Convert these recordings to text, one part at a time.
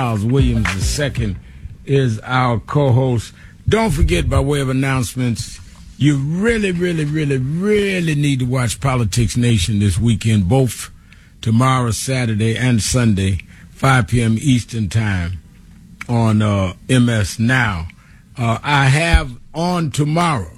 Charles Williams II is our co-host. Don't forget, by way of announcements, you really need to watch Politics Nation this weekend, both tomorrow, Saturday, and Sunday, 5 p.m. Eastern Time on MS Now. I have on tomorrow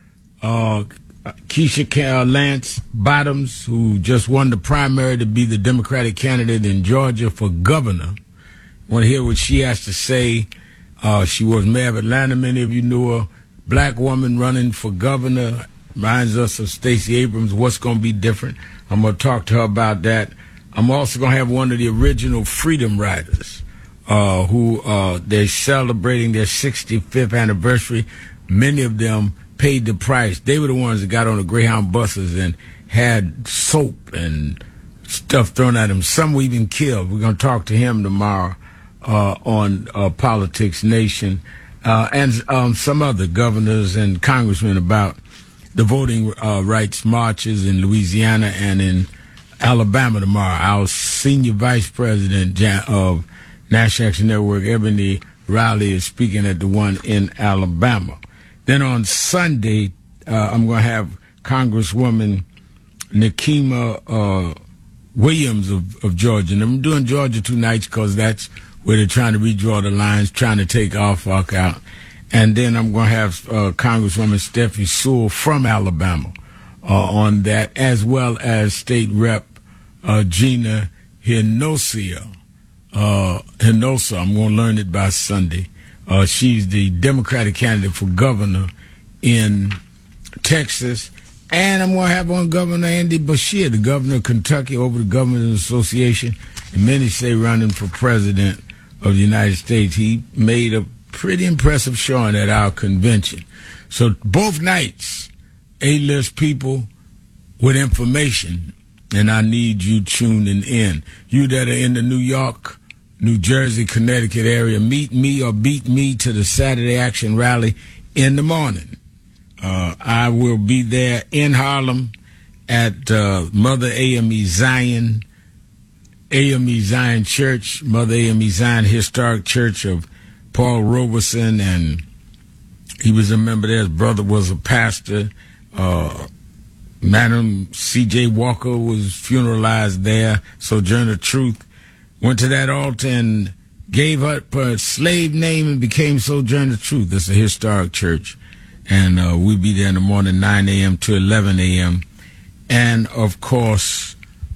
Keisha Lance Bottoms, who just won the primary to be the Democratic candidate in Georgia for governor. Want to hear what she has to say. She was mayor of Atlanta. Many of you knew her. Black woman running for governor. Reminds us of Stacey Abrams. What's going to be different? I'm going to talk to her about that. I'm also going to have one of the original Freedom Riders who they're celebrating their 65th anniversary. Many of them paid the price. They were the ones that got on the Greyhound buses and had soap and stuff thrown at them. Some were even killed. We're going to talk to him tomorrow on Politics Nation and some other governors and congressmen about the voting rights marches in Louisiana and in Alabama tomorrow. Our senior vice president of National Action Network, Ebony Riley, is speaking at the one in Alabama. Then on Sunday, I'm going to have Congresswoman Nikema Williams of Georgia. And I'm doing Georgia 2 nights because that's where they're trying to redraw the lines, trying to take Falk out. And then I'm going to have Congresswoman Steffi Sewell from Alabama on that, as well as State Rep Gina Hinosa. I'm going to learn it by Sunday. She's the Democratic candidate for governor in Texas. And I'm going to have on Governor Andy Beshear, the governor of Kentucky, over the Governors Association. And many say running for president of the United States. He made a pretty impressive showing at our convention. So both nights, A-list people with information, and I need you tuning in. You that are in the New York, New Jersey, Connecticut area, meet me or beat me to the Saturday Action Rally in the morning. I will be there in Harlem at Mother AME Zion Church, Mother AME Zion Historic Church of Paul Robeson, and he was a member there. His brother was a pastor. Madam C.J. Walker was funeralized there. Sojourner Truth went to that altar and gave up her slave name and became Sojourner Truth. It's a historic church. And we'll be there in the morning, 9 a.m. to 11 a.m. And, of course,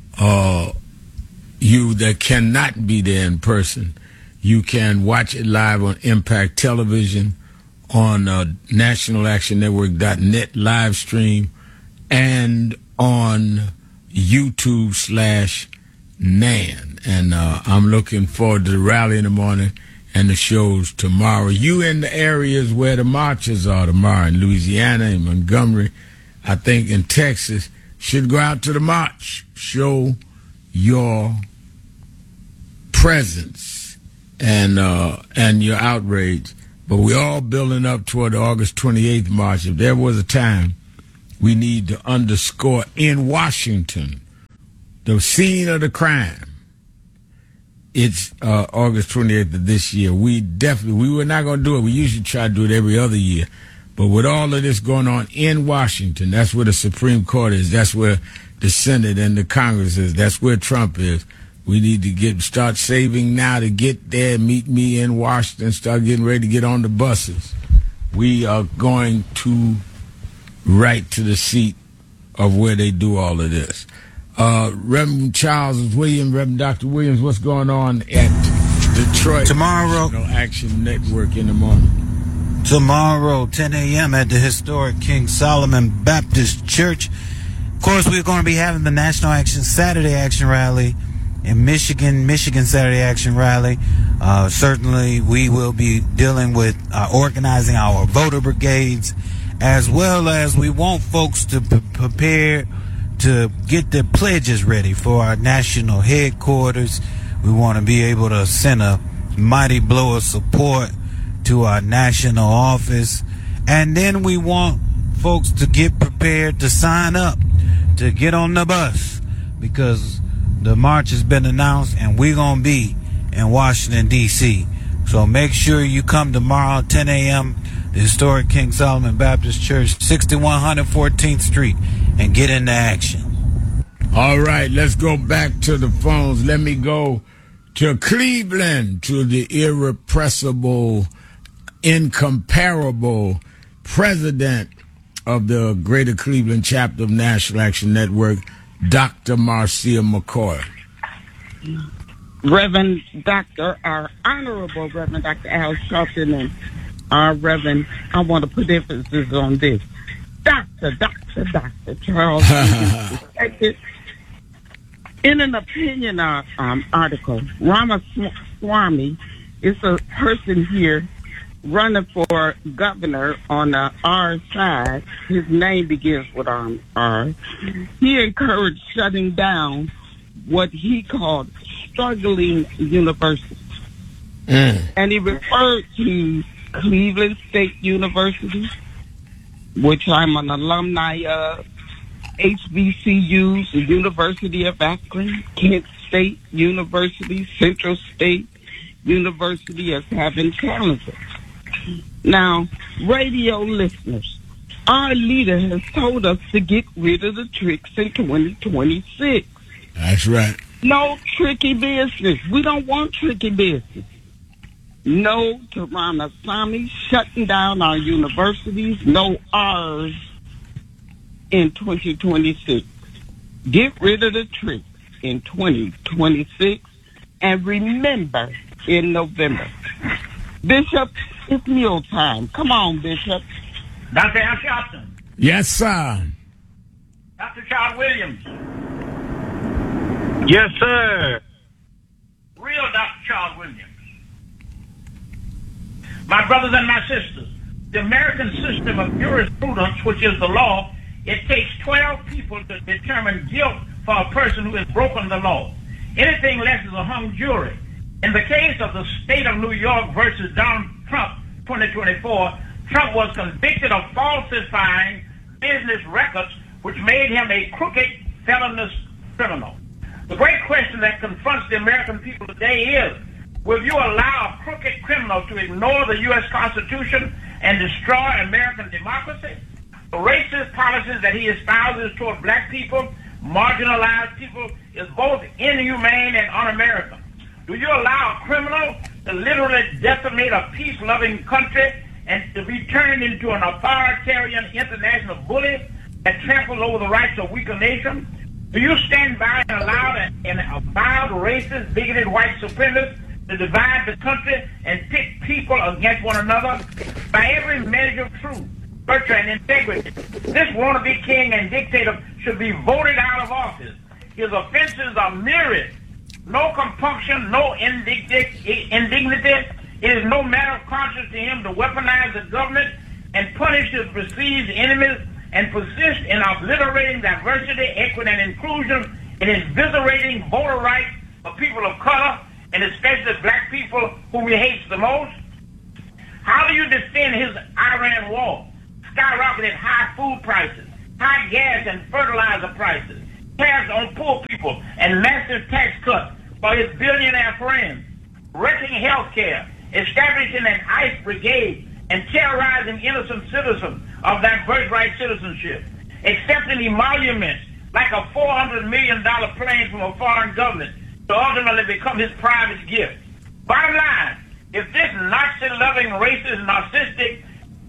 you that cannot be there in person, you can watch it live on Impact Television, on nationalactionnetwork.net live stream, and on YouTube/NAN. And I'm looking forward to the rally in the morning and the shows tomorrow. You in the areas where the marches are tomorrow, in Louisiana, in Montgomery, I think in Texas, should go out to the march. Show your presence and your outrage. But we're all building up toward the August 28th march. If there was a time we need to underscore in Washington the scene of the crime, it's August 28th of this year. We were not going to do it. We usually try to do it every other year. But with all of this going on in Washington, that's where the Supreme Court is. That's where the Senate and the Congress is. That's where Trump is. We need to start saving now to get there. Meet me in Washington. Start getting ready to get on the buses. We are going to right to the seat of where they do all of this. Reverend Charles Williams, Reverend Dr. Williams, what's going on at Detroit tomorrow? National Action Network in the morning. Tomorrow, 10 a.m. at the historic King Solomon Baptist Church. Of course, we're going to be having the National Action Saturday Action Rally in Michigan Saturday Action Rally. Certainly, we will be dealing with organizing our voter brigades, as well as we want folks to prepare to get their pledges ready for our national headquarters. We want to be able to send a mighty blow of support to our national office. And then we want folks to get prepared to sign up, to get on the bus, because the march has been announced and we're going to be in Washington, D.C. So make sure you come tomorrow, 10 a.m., the historic King Solomon Baptist Church, 6100 14th Street, and get into action. All right, let's go back to the phones. Let me go to Cleveland, to the irrepressible, incomparable president of the Greater Cleveland chapter of National Action Network, Dr. Marcia McCoy. Reverend Dr. our Honorable Reverend Dr. Al Sharpton, and our Reverend, I want to put emphasis on this. Dr. Charles respected. In an opinion article, Ramaswamy is a person here running for governor on the R side. His name begins with R. He encouraged shutting down what he called struggling universities. And he referred to Cleveland State University, which I'm an alumni of, HBCUs, the University of Akron, Kent State University, Central State University as having challenges. Now, radio listeners, our leader has told us to get rid of the tricks in 2026. That's right. No tricky business. We don't want tricky business. No to Ramaswamy shutting down our universities. No R's in 2026. Get rid of the tricks in 2026. And remember, in November. Bishop, it's meal time. Come on, Bishop. Dr. Al Sharpton. Yes, sir. Dr. Charles Williams. Yes, sir. Real Dr. Charles Williams. My brothers and my sisters, the American system of jurisprudence, which is the law, it takes 12 people to determine guilt for a person who has broken the law. Anything less is a hung jury. In the case of the state of New York versus Donald Trump 2024, Trump was convicted of falsifying business records, which made him a crooked, felonious criminal. The great question that confronts the American people today is, will you allow a crooked criminal to ignore the U.S. Constitution and destroy American democracy? The racist policies that he espouses toward black people, marginalized people, is both inhumane and un-American. Do you allow a criminal to literally decimate a peace-loving country and to be turned into an authoritarian international bully that tramples over the rights of weaker nations? Do you stand by and allow an avowed racist, bigoted white supremacist to divide the country and pit people against one another? By every measure of truth, virtue, and integrity, this wannabe king and dictator should be voted out of office. His offenses are myriad. No compunction, no indignity. It is no matter of conscience to him to weaponize the government and punish his perceived enemies and persist in obliterating diversity, equity, and inclusion, and invigorating voter rights for people of color, and especially black people whom he hates the most. How do you defend his Iran war, skyrocketed high food prices, high gas and fertilizer prices, tariffs on poor people, and massive tax cuts for his billionaire friends, wrecking health care, establishing an ICE brigade, and terrorizing innocent citizens of that birthright citizenship, accepting emoluments like a $400 million plane from a foreign government to ultimately become his private gift? Bottom line, if this Nazi-loving, racist, narcissistic,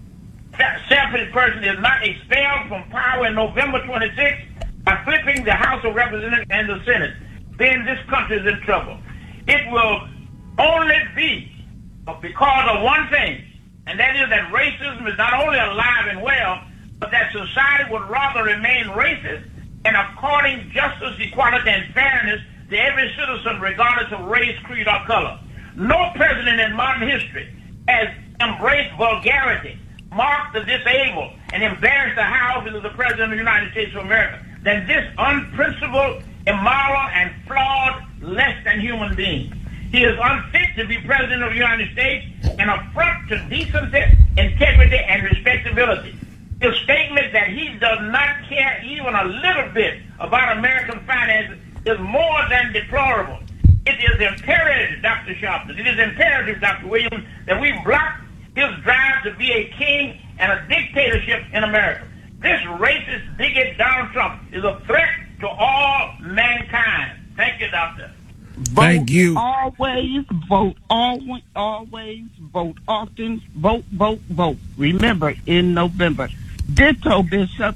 selfish person is not expelled from power in November 26th by flipping the House of Representatives and the Senate, then this country is in trouble. It will only be because of one thing, and that is that racism is not only alive and well, but that society would rather remain racist and according justice, equality, and fairness to every citizen regardless of race, creed, or color. No president in modern history has embraced vulgarity, mocked the disabled, and embarrassed the houses of the President of the United States of America than this unprincipled, immoral, and flawed, less than human being. He is unfit to be President of the United States, an affront to decency, integrity, and respectability. His statement that he does not care even a little bit about American finances is more than deplorable. It is imperative, Dr. Sharpton, it is imperative, Dr. Williams, that we block his drive to be a king and a dictatorship in America. This racist bigot Donald Trump is a threat to all mankind. Thank you, Doctor. Thank you. Always vote. Always vote. Often vote, vote, vote. Remember, in November. Ditto, Bishop.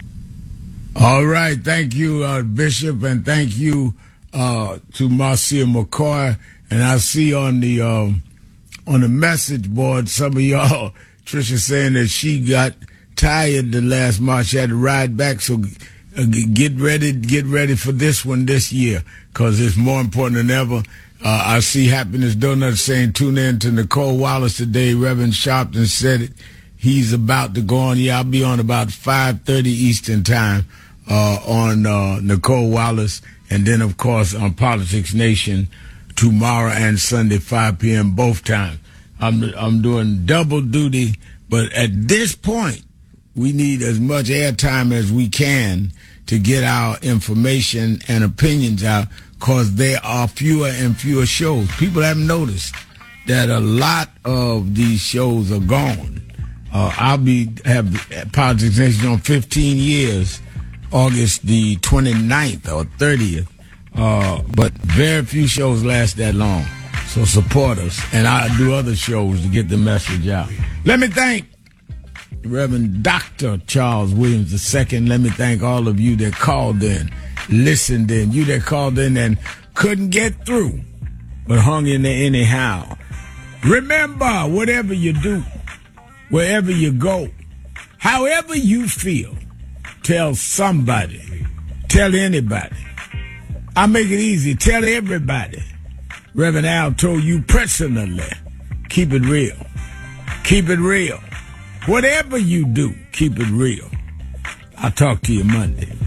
All right. Thank you, Bishop, and thank you to Marcia McCoy. And I see on the message board some of y'all, Tricia, saying that she got tired the last March. She had to ride back. So get ready for this one this year, because it's more important than ever. I see Happiness Donuts saying tune in to Nicole Wallace today. Reverend Sharpton said it. He's about to go on. Yeah, I'll be on about 5:30 Eastern time on Nicole Wallace. And then, of course, on Politics Nation tomorrow and Sunday, 5 p.m. both times. I'm doing double duty, but at this point, we need as much airtime as we can to get our information and opinions out, because there are fewer and fewer shows. People haven't noticed that a lot of these shows are gone. I'll have Politics Nation on 15 years, August the 29th or 30th. But very few shows last that long. So support us. And I'll do other shows to get the message out. Let me thank Reverend Dr. Charles Williams II. Let me thank all of you that called in, listened in, you that called in and couldn't get through, but hung in there anyhow. Remember, whatever you do, wherever you go, however you feel, tell somebody, tell anybody. I make it easy. Tell everybody. Reverend Al told you personally, keep it real. Keep it real. Whatever you do, keep it real. I'll talk to you Monday.